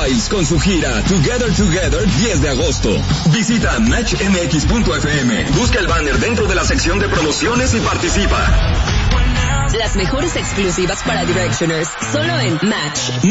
Styles con su gira Together 10 de agosto. Visita matchmx.fm, busca el banner dentro de la sección de promociones y participa. Las mejores exclusivas para Directioners, solo en Match.